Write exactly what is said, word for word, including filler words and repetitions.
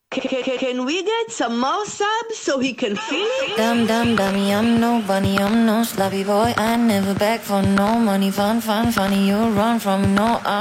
Can we get some more subs so he can feel it? Dumb, dumb, dummy, I'm no bunny, I'm no sloppy boy. I never beg for no money, fun, fun, funny. You run from no.